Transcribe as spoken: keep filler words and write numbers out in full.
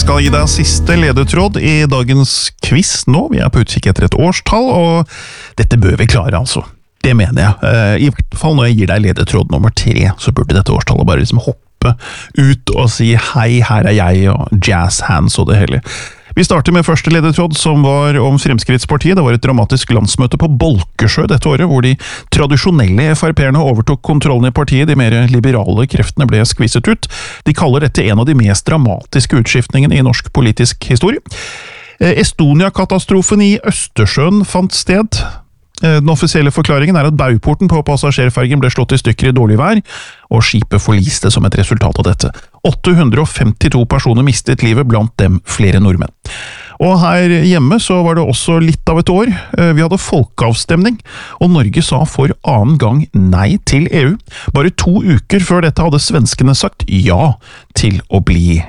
skal gi deg siste ledetråd i dagens quiz nå. Vi er på utkikk etter et årstall, og dette bør vi klare, altså. Det mener jeg. I hvert fall når jeg gir deg ledetråd nummer tre, så burde dette årstallet bare liksom hoppe ut og si hei, her er jeg, og jazz hands og det hele. Vi starter med første ledetråd, som var om Fremskrittspartiet. Det var et dramatisk landsmøte på Bolkesjø dette året, hvor de tradisjonelle F R P-erne overtok kontrollen i partiet. De mer liberale kreftene ble skviset ut. De kaller dette en av de mest dramatiske utskiftningene i norsk politisk historie. Estonia-katastrofen i Østersjøen fant sted. Den offisielle forklaringen er at bauporten på passasjerfergen ble slått i stykker i dårlig vær, og skipet forliste som et resultat av dette. åtte hundre og femtito personer mistet livet, blant dem flere nordmenn. Og her hjemme så var det også litt av et år. Vi hadde folkeavstemning, og Norge sa for annen gang nei til E U. Bare to uker før dette hadde svenskene sagt ja til å bli